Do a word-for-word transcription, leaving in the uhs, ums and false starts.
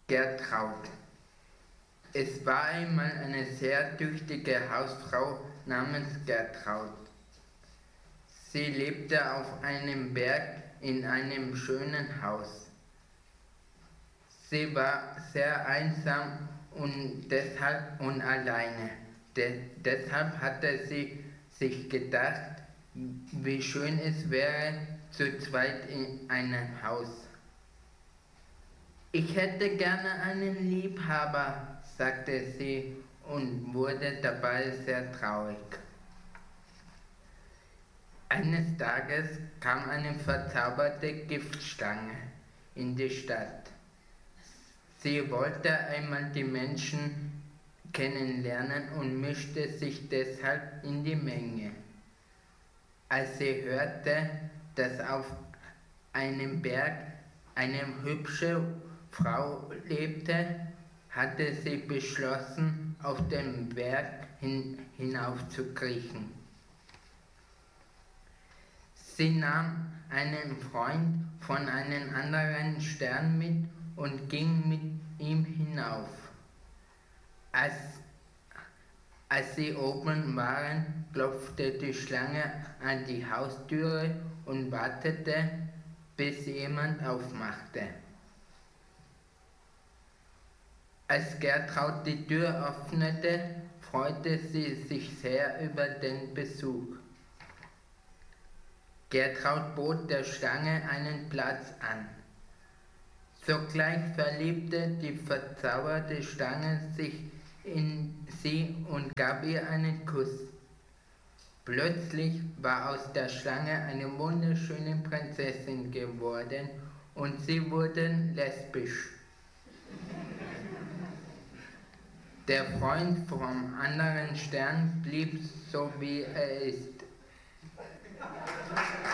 Gertraud. Es war einmal eine sehr tüchtige Hausfrau namens Gertraud. Sie lebte auf einem Berg in einem schönen Haus. Sie war sehr einsam und deshalb und alleine. De- deshalb hatte sie sich gedacht, wie schön es wäre, zu zweit in einem Haus. Ich hätte gerne einen Liebhaber, sagte sie und wurde dabei sehr traurig. Eines Tages kam eine verzauberte Giftschlange in die Stadt. Sie wollte einmal die Menschen kennenlernen und mischte sich deshalb in die Menge. Als sie hörte, dass auf einem Berg eine hübsche Frau lebte, hatte sie beschlossen, auf den Berg hin, hinauf zu kriechen. Sie nahm einen Freund von einem anderen Stern mit und ging mit ihm hinauf. Als, als sie oben waren, klopfte die Schlange an die Haustüre und wartete, bis jemand aufmachte. Als Gertraud die Tür öffnete, freute sie sich sehr über den Besuch. Gertraud bot der Schlange einen Platz an. Sogleich verliebte die verzauberte Schlange sich in sie und gab ihr einen Kuss. Plötzlich war aus der Schlange eine wunderschöne Prinzessin geworden und sie wurden lesbisch. Der Freund vom anderen Stern blieb so wie er ist.